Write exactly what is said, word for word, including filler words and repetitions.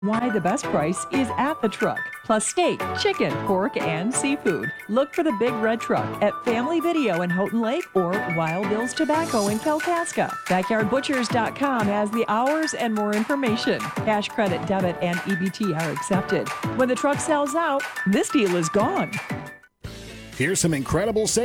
Why the best price is at the truck. Plus steak, chicken, pork, and seafood. Look for the Big Red Truck at Family Video in Houghton Lake or Wild Bill's Tobacco in Kalkaska. backyard butchers dot com has the hours and more information. Cash, credit, debit, and E B T are accepted. When the truck sells out, this deal is gone. Here's some incredible savings.